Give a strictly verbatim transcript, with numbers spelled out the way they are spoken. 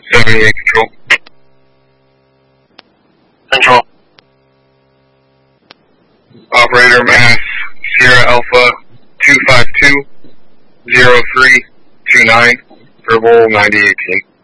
seventy-eight Control. Control. Operator Mass Sierra Alpha two five two zero three two nine, verbal ninety eighteen.